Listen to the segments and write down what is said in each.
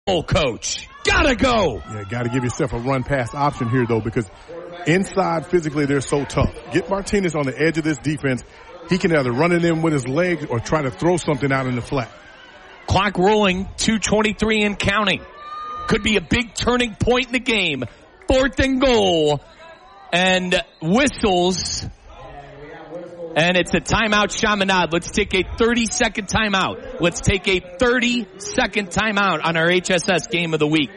Oh, coach. Gotta go. Yeah, got to give yourself a run pass option here, though, because inside physically they're so tough. Get Martinez on the edge of this defense. He can either run it in with his legs or try to throw something out in the flat. Clock rolling, 2:23 and counting. Could be a big turning point in the game. 4th and goal. And whistles. And it's a timeout, Chaminade. Let's take a 30-second timeout. Let's take a 30-second timeout on our HSS game of the week.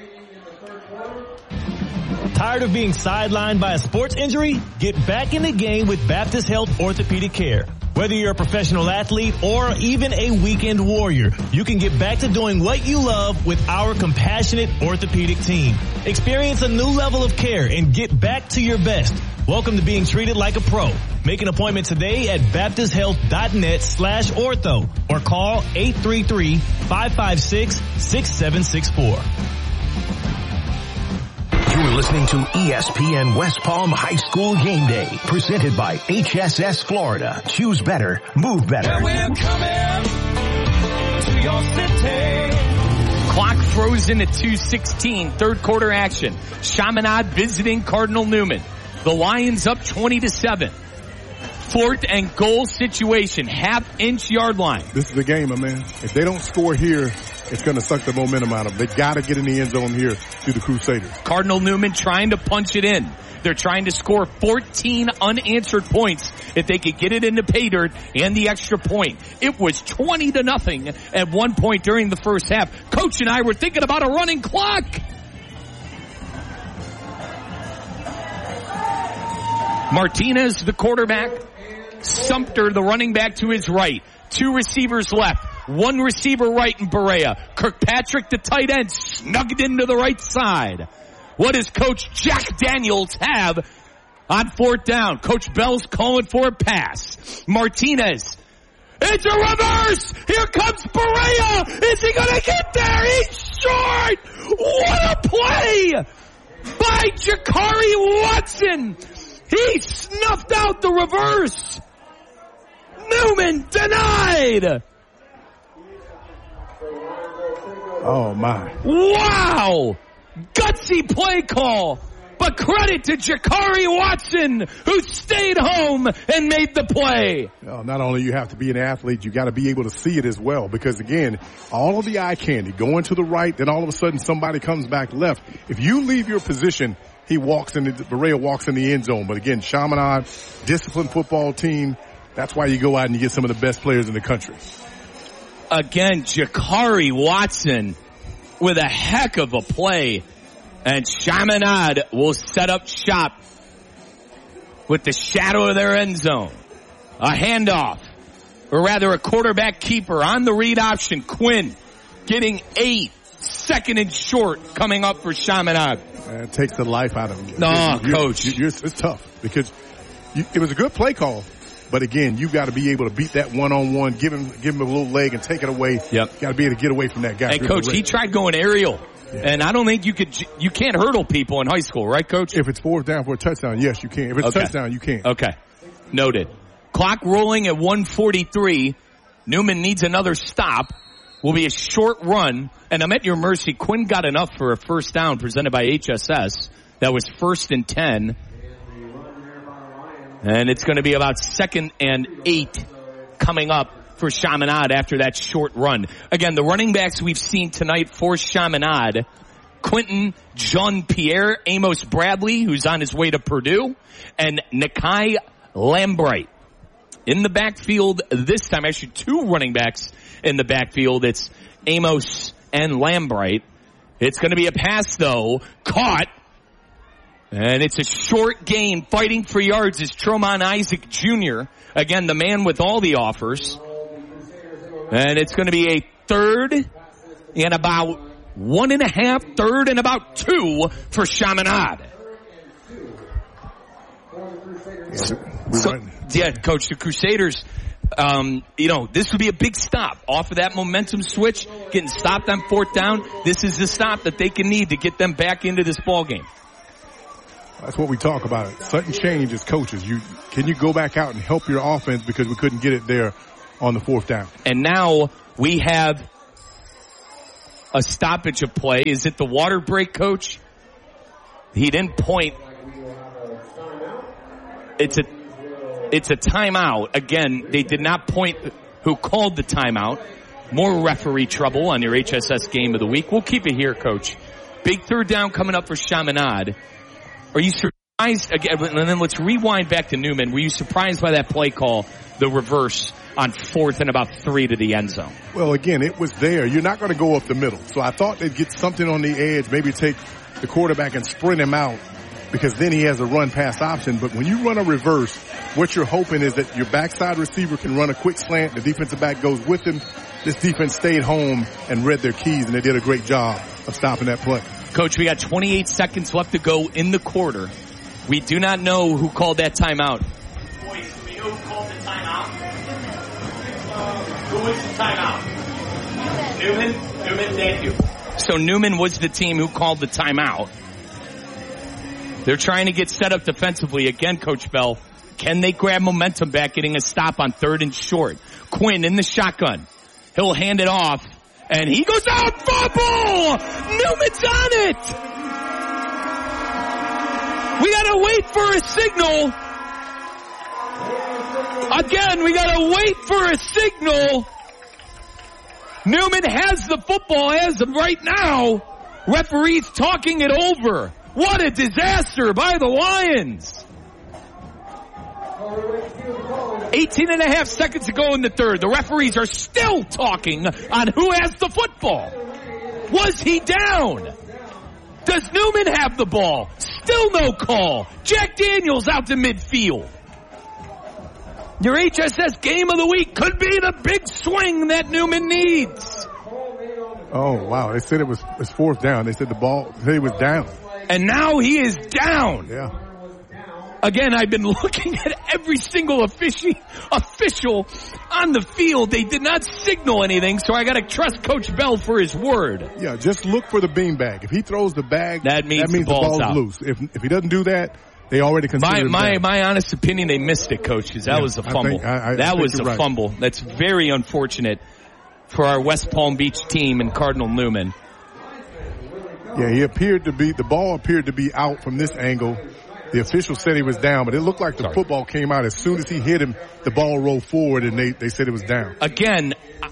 Tired of being sidelined by a sports injury? Get back in the game with Baptist Health Orthopedic Care. Whether you're a professional athlete or even a weekend warrior, you can get back to doing what you love with our compassionate orthopedic team. Experience a new level of care and get back to your best. Welcome to being treated like a pro. Make an appointment today at baptisthealth.net/ortho or call 833-556-6764. You're listening to ESPN West Palm High School Game Day, presented by HSS Florida. Choose better, move better. And we're coming to your city. Clock frozen at 2:16, third quarter action. Chaminade visiting Cardinal Newman. The Lions up 20-7. 4th and goal situation, half-inch yard line. This is the game, my man. If they don't score here, it's going to suck the momentum out of them. They got to get in the end zone here through the Crusaders. Cardinal Newman trying to punch it in. They're trying to score 14 unanswered points if they could get it into pay dirt and the extra point. It was 20-0 at one point during the first half. Coach and I were thinking about a running clock. Martinez, the quarterback. Sumter, the running back, to his right. 2 receivers left. 1 receiver right in Berea. Kirkpatrick, the tight end, snugged into the right side. What does Coach Jack Daniels have on 4th down? Coach Bell's calling for a pass. Martinez. It's a reverse! Here comes Berea! Is he gonna get there? He's short! What a play by Jakari Watson! He snuffed out the reverse! Newman denied! Oh, my. Wow! Gutsy play call. But credit to Jakari Watson, who stayed home and made the play. Well, not only you have to be an athlete, you got to be able to see it as well. Because, again, all of the eye candy going to the right, then all of a sudden somebody comes back left. If you leave your position, Berea walks in the end zone. But, again, Chaminade, disciplined football team, that's why you go out and you get some of the best players in the country. Again, Jakari Watson with a heck of a play. And Chaminade will set up shop with the shadow of their end zone. A handoff, or rather a quarterback keeper on the read option. Quinn getting 8, 2nd and short coming up for Chaminade. It takes the life out of them. No, Coach. It's tough because it was a good play call. But again, you got to be able to beat that one-on-one, give him a little leg and take it away. Yep. Got to be able to get away from that guy. And Coach, he tried going aerial. Yeah. And I don't think you can't hurdle people in high school, right, Coach? If it's 4th down for a touchdown, yes, you can. If it's a touchdown, you can't. Okay. Noted. Clock rolling at 1:43. Newman needs another stop. Will be a short run. And I'm at your mercy. Quinn got enough for a first down presented by HSS. That was 1st and 10. And it's going to be about 2nd and 8 coming up for Chaminade after that short run. Again, the running backs we've seen tonight for Chaminade: Quentin Jean-Pierre, Amos Bradley, who's on his way to Purdue, and Nakai Lambright. In the backfield this time, actually 2 running backs in the backfield. It's Amos and Lambright. It's going to be a pass, though, caught. And it's a short gain. Fighting for yards is Tromon Isaac Jr. Again, the man with all the offers. And it's going to be a 3rd and about 1.5, 3rd and about 2 for Chaminade. Yeah, Coach, the Crusaders, this would be a big stop off of that momentum switch, getting stopped on 4th down. This is the stop that they can need to get them back into this ball game. That's what we talk about. Sudden change as coaches. Can you go back out and help your offense because we couldn't get it there on the 4th down? And now we have a stoppage of play. Is it the water break, Coach? He didn't point. It's a timeout. Again, they did not point who called the timeout. More referee trouble on your HSS game of the week. We'll keep it here, Coach. Big third down coming up for Chaminade. Are you surprised? Again, and then let's rewind back to Newman. Were you surprised by that play call, the reverse on 4th and about 3 to the end zone? Well, again, it was there. You're not going to go up the middle. So I thought they'd get something on the edge, maybe take the quarterback and sprint him out, because then he has a run-pass option. But when you run a reverse, what you're hoping is that your backside receiver can run a quick slant. The defensive back goes with him. This defense stayed home and read their keys, and they did a great job of stopping that play. Coach, we got 28 seconds left to go in the quarter. We do not know who called that timeout. Boys, do we know who called the timeout? Who was the timeout? Newman, thank you. So Newman was the team who called the timeout. They're trying to get set up defensively. Again, Coach Bell, can they grab momentum back, getting a stop on 3rd and short? Quinn in the shotgun. He'll hand it off, and he goes out, fumble! Newman's on it! We gotta wait for a signal. Again, we gotta wait for a signal. Newman has the football as of right now. Referees talking it over. What a disaster by the Lions. 18 and a half seconds to go in the third. The referees are still talking on who has the football. Was he down? Does Newman have the ball? Still no call. Jack Daniels out to midfield. Your HSS game of the week could be the big swing that Newman needs. Oh, wow. They said it was 4th down. They said he was down. And now he is down. Yeah. Again, I've been looking at every single official on the field. They did not signal anything, so I got to trust Coach Bell for his word. Yeah, just look for the beanbag. If he throws the bag, that means the ball's out. loose. If he doesn't do that, they already consider my honest opinion, they missed it, Coach, because that was a fumble. That was a fumble. That's very unfortunate for our West Palm Beach team and Cardinal Newman. Yeah, the ball appeared to be out from this angle. The official said he was down, but it looked like the football came out. As soon as he hit him, the ball rolled forward, and they said it was down. Again,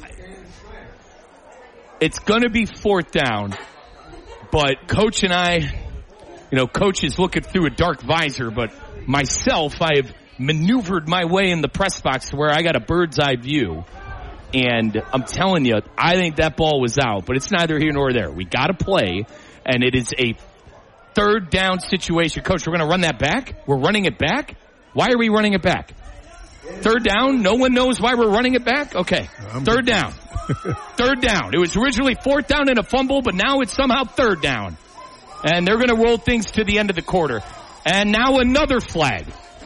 it's going to be 4th down, but Coach and I, Coach is looking through a dark visor, but myself, I have maneuvered my way in the press box to where I got a bird's eye view. And I'm telling you, I think that ball was out, but it's neither here nor there. We got to play, and it is a 3rd down situation. Coach, we're going to run that back? We're running it back? Why are we running it back? 3rd down? No one knows why we're running it back? Okay. 3rd down. 3rd down. It was originally 4th down and a fumble, but now it's somehow 3rd down. And they're going to roll things to the end of the quarter. And now another flag.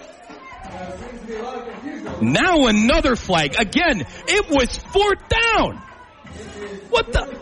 Now another flag. Again, it was 4th down. What the?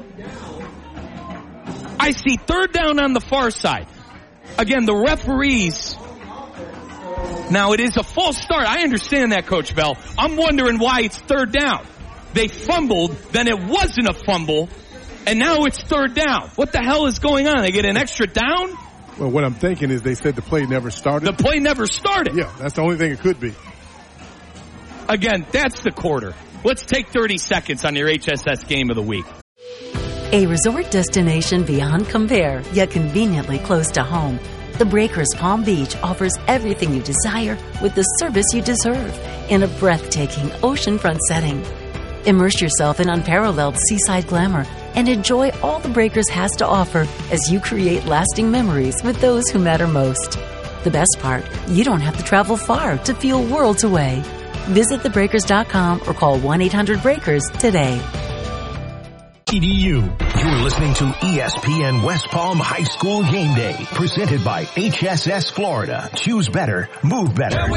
I see 3rd down on the far side. Again, the referees. Now, it is a false start. I understand that, Coach Bell. I'm wondering why it's 3rd down. They fumbled, then it wasn't a fumble, and now it's 3rd down. What the hell is going on? They get an extra down? Well, what I'm thinking is they said the play never started. The play never started. Yeah, that's the only thing it could be. Again, that's the quarter. Let's take 30 seconds on your HSS game of the week. A resort destination beyond compare, yet conveniently close to home. The Breakers Palm Beach offers everything you desire with the service you deserve in a breathtaking oceanfront setting. Immerse yourself in unparalleled seaside glamour and enjoy all the Breakers has to offer as you create lasting memories with those who matter most. The best part, you don't have to travel far to feel worlds away. Visit thebreakers.com or call 1-800-BREAKERS today. EDU. You're listening to ESPN West Palm High School Game Day, presented by HSS Florida. Choose better, move better.